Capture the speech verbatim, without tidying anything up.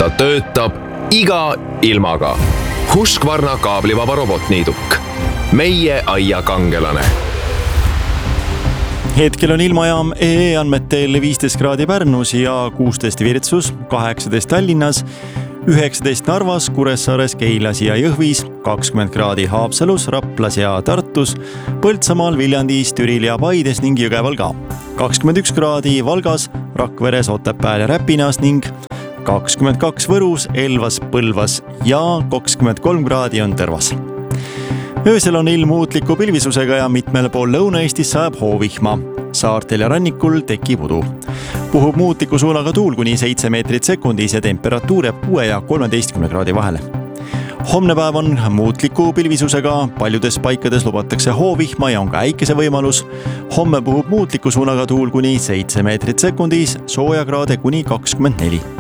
ta töötab iga ilmaga. Husqvarna kaablivaba robotniiduk. Meie aia kangelane. Hetkel on ilmajaam E E andmetel viisteist kraadi Pärnus ja kuusteist Virtsus, kaheksateist Tallinnas, üheksateist Narvas, Kuressaares, Keilas ja Jõhvis, kakskümmend kraadi Haapsalus, Raplas ja Tartus, Põltsamaal, Viljandis, Türil ja Paides ning Jõgeval ka. kakskümmend üks kraadi Valgas, Rakveres, Otepääl ja Räpinas ning kakskümmend kaks Võrus, Elvas, Põlvas ja kakskümmend kolm kraadi on Tõrvas. Öösel on ilm muutliku pilvisusega ja mitmel pool Lõuna-Eestis sajab hoovihma. Saartel ja rannikul tekib udu. Puhub muutliku suunaga tuul kuni seitse meetrit sekundis ja temperatuur jääb kuue ja kolmeteistkümne kraadi vahele. Homne päev on muutliku pilvisusega, paljudes paikades lubatakse hoovihma ja on ka äikese võimalus. Homme puhub muutliku suunaga tuul kuni seitse meetrit sekundis, sooja kraade kuni kakskümmend neli.